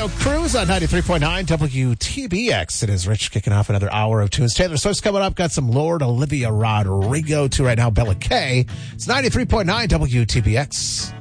Mario Cruz on 93.9 WTBX. It is Rich kicking off another hour of tunes. Taylor Swift's coming up. Got some Lord Olivia Rodrigo to right now. Bella K. It's 93.9 WTBX.